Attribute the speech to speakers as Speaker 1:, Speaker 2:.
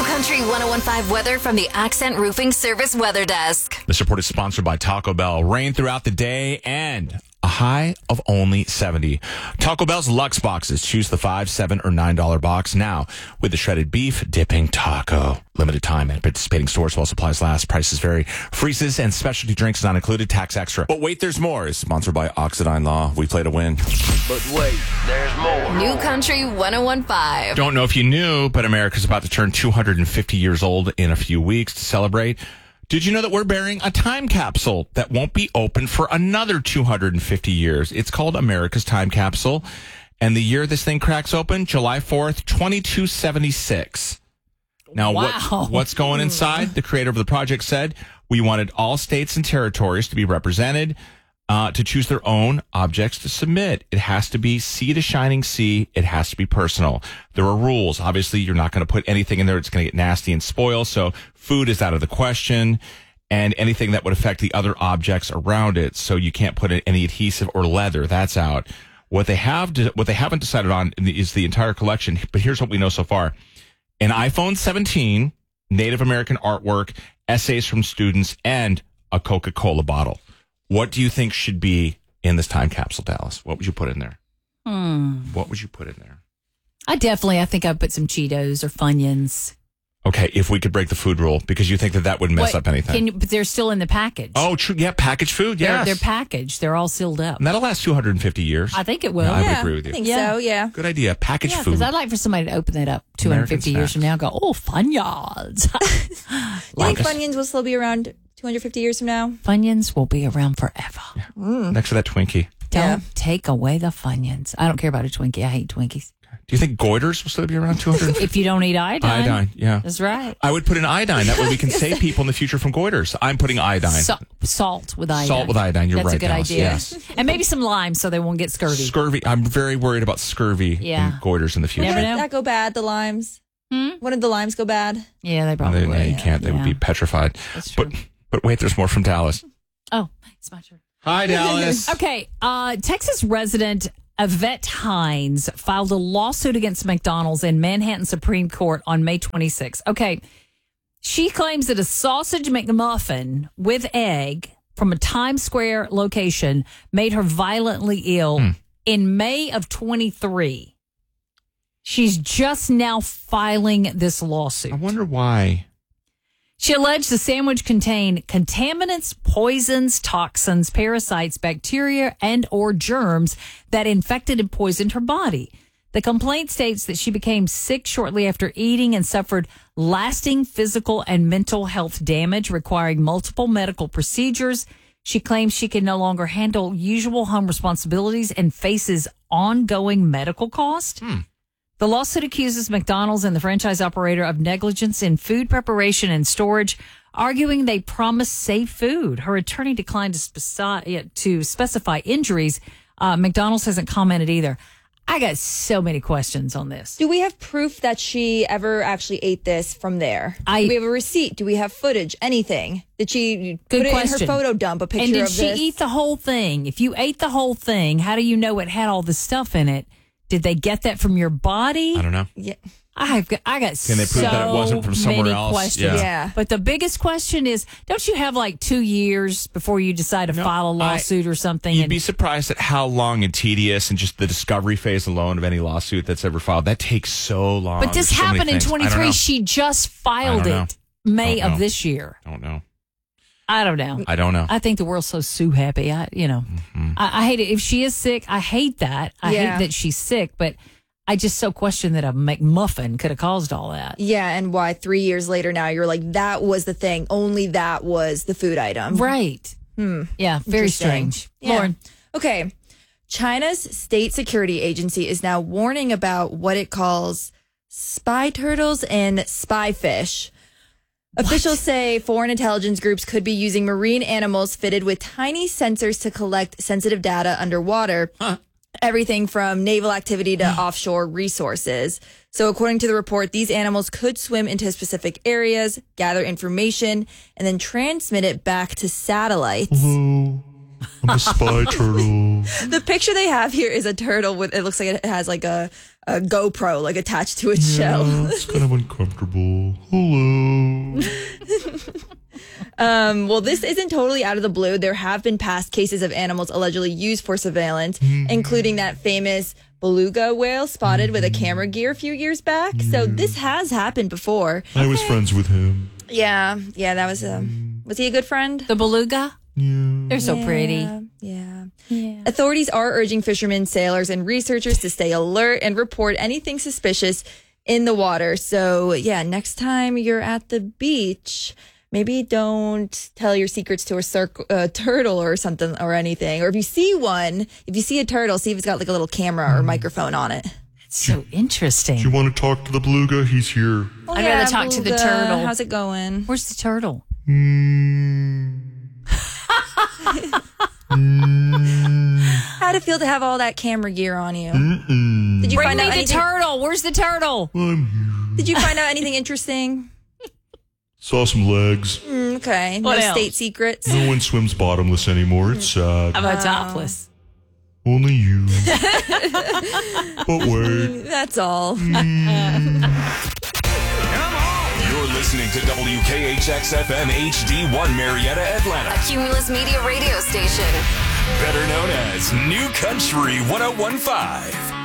Speaker 1: New Country 101.5 weather from the Accent Roofing Service Weather Desk.
Speaker 2: This report is sponsored by Taco Bell. Rain throughout the day and a high of only 70. Taco Bell's Luxe Boxes. Choose the $5, $7, or $9 box now with the shredded beef dipping taco. Limited time at participating stores while supplies last. Prices vary. Freezes and specialty drinks not included. Tax extra. But wait, there's more. Is sponsored by Oxidine Law. We play to win.
Speaker 3: But wait, there's more.
Speaker 1: New Country 101.5.
Speaker 2: Don't know if you knew, but America's about to turn 250 years old in a few weeks to celebrate. Did you know that we're burying a time capsule that won't be open for another 250 years? It's called America's Time Capsule. And the year this thing cracks open, July 4th, 2276. Now,
Speaker 4: Wow.
Speaker 2: what's going inside? The creator of the project said, we wanted all states and territories to be represented, to choose their own objects to submit. It has to be sea to shining sea. It has to be personal. There are rules. Obviously, you're not going to put anything in there that's going to get nasty and spoil. So food is out of the question, and anything that would affect the other objects around it. So you can't put in any adhesive or leather. That's out. What they haven't decided on is the entire collection. But here's what we know so far. An iPhone 17, Native American artwork, essays from students, and a Coca-Cola bottle. What do you think should be in this time capsule, Dallas? What would you put in there? What would you put in there?
Speaker 4: I think I'd put some Cheetos or Funyuns.
Speaker 2: Okay, if we could break the food rule, because you think that would mess up anything.
Speaker 4: But they're still in the package.
Speaker 2: Oh, true. Yeah, packaged food. Yes.
Speaker 4: They're packaged. They're all sealed up.
Speaker 2: And that'll last 250 years.
Speaker 4: I think it will.
Speaker 2: Yeah, I would agree with you.
Speaker 5: I think so, yeah.
Speaker 2: Good idea. Packaged
Speaker 4: Yeah,
Speaker 2: food.
Speaker 4: because I'd like for somebody to open that up 250 years from now and go, oh, Funyuns.
Speaker 5: You think Funyuns will still be around 250 years from now?
Speaker 4: Funyuns will be around forever.
Speaker 2: Next to that Twinkie.
Speaker 4: Don't take away the Funyuns. I don't care about a Twinkie. I hate Twinkies.
Speaker 2: Do you think goiters will still be around 250?
Speaker 4: If you don't eat iodine.
Speaker 2: Iodine, yeah.
Speaker 4: That's right.
Speaker 2: I would put in iodine. That way we can save people in the future from goiters. I'm putting iodine.
Speaker 4: Salt with iodine.
Speaker 2: Salt with iodine. You're
Speaker 4: That's
Speaker 2: right,
Speaker 4: a good
Speaker 2: Dallas.
Speaker 4: idea.
Speaker 2: Yes.
Speaker 4: And maybe some lime so they won't get scurvy.
Speaker 2: Scurvy. I'm very worried about scurvy and goiters in the future.
Speaker 4: Never
Speaker 5: When
Speaker 4: know.
Speaker 5: did that go bad, the limes? When did the limes go bad?
Speaker 4: Yeah, they probably would.
Speaker 2: You can't. They would be petrified.
Speaker 4: That's true.
Speaker 2: But wait, there's more from Dallas.
Speaker 4: Oh, it's my turn.
Speaker 2: Hi, Dallas.
Speaker 4: Okay. Texas resident Yvette Hines filed a lawsuit against McDonald's in Manhattan Supreme Court on May 26. Okay. She claims that a sausage McMuffin with egg from a Times Square location made her violently ill in May of 23. She's just now filing this lawsuit.
Speaker 2: I wonder why.
Speaker 4: She alleged the sandwich contained contaminants, poisons, toxins, parasites, bacteria, and or germs that infected and poisoned her body. The complaint states that she became sick shortly after eating and suffered lasting physical and mental health damage, requiring multiple medical procedures. She claims she can no longer handle usual home responsibilities and faces ongoing medical costs. The lawsuit accuses McDonald's and the franchise operator of negligence in food preparation and storage, arguing they promised safe food. Her attorney declined to specify injuries. McDonald's hasn't commented either. I got so many questions on this.
Speaker 5: Do we have proof that she ever actually ate this from there? Do we have a receipt? Do we have footage? Anything? Did she put it in her photo dump, a picture
Speaker 4: and did
Speaker 5: of
Speaker 4: she
Speaker 5: this?
Speaker 4: eat the whole thing? If you ate the whole thing, how do you know it had all the stuff in it? Did they get that from your body?
Speaker 2: I don't know.
Speaker 5: Yeah.
Speaker 4: I got
Speaker 2: Can they prove that it wasn't from somewhere
Speaker 4: many
Speaker 2: else?
Speaker 4: questions.
Speaker 5: Yeah.
Speaker 4: But the biggest question is, don't you have like 2 years before you decide to file a lawsuit or something?
Speaker 2: You'd be surprised at how long and tedious and just the discovery phase alone of any lawsuit that's ever filed. That takes so long.
Speaker 4: But this
Speaker 2: There's so many
Speaker 4: happened in
Speaker 2: things. I don't
Speaker 4: 23.
Speaker 2: know.
Speaker 4: She just filed
Speaker 2: I don't
Speaker 4: it May
Speaker 2: Don't
Speaker 4: of
Speaker 2: know.
Speaker 4: this year.
Speaker 2: Don't know.
Speaker 4: I don't know.
Speaker 2: I don't know.
Speaker 4: I think the world's so happy. I hate it. If she is sick, I hate that. I hate that she's sick, but I just so question that a McMuffin could have caused all that.
Speaker 5: Yeah, and why 3 years later now you're like, that was the thing. Only that was the food item.
Speaker 4: Right. Yeah, very
Speaker 5: Interesting.
Speaker 4: strange.
Speaker 5: Yeah.
Speaker 4: Lauren.
Speaker 5: Okay. China's state security agency is now warning about what it calls spy turtles and spy fish. Officials say foreign intelligence groups could be using marine animals fitted with tiny sensors to collect sensitive data underwater. Everything from naval activity to offshore resources. So according to the report, these animals could swim into specific areas, gather information, and then transmit it back to satellites.
Speaker 6: I'm a spy turtle.
Speaker 5: The picture they have here is a turtle with, it looks like it has like a GoPro like attached to its shell.
Speaker 6: It's kind of uncomfortable. Hello.
Speaker 5: Well, this isn't totally out of the blue. There have been past cases of animals allegedly used for surveillance, including that famous beluga whale spotted with a camera gear a few years back. So this has happened before.
Speaker 6: I was friends with him.
Speaker 5: Yeah, that was he a good friend?
Speaker 4: The beluga?
Speaker 6: Yeah.
Speaker 4: They're so pretty.
Speaker 5: Yeah. Authorities are urging fishermen, sailors, and researchers to stay alert and report anything suspicious in the water. So, yeah, next time you're at the beach, maybe don't tell your secrets to a turtle or something or anything. Or if you see a turtle, see if it's got like a little camera or microphone on it.
Speaker 4: It's so interesting.
Speaker 6: Do you want to talk to the beluga? He's here.
Speaker 4: I'd rather talk to the
Speaker 5: beluga.
Speaker 4: turtle.
Speaker 5: How's it going?
Speaker 4: Where's the turtle?
Speaker 5: How'd it feel to have all that camera gear on you? Did you
Speaker 4: Bring
Speaker 5: find
Speaker 4: me
Speaker 5: out
Speaker 4: the
Speaker 5: anything?
Speaker 4: turtle. Where's the turtle?
Speaker 6: I'm here.
Speaker 5: Did you find out anything interesting?
Speaker 6: Saw some legs.
Speaker 5: Okay.
Speaker 4: What
Speaker 5: no
Speaker 4: else?
Speaker 5: state secrets.
Speaker 6: No one swims bottomless anymore. It's sad.
Speaker 4: How about topless?
Speaker 6: Only you. But wait.
Speaker 5: That's all.
Speaker 7: You're listening to WKHX FM HD1 Marietta, Atlanta.
Speaker 1: A Cumulus Media radio station.
Speaker 7: Better known as New Country 1015.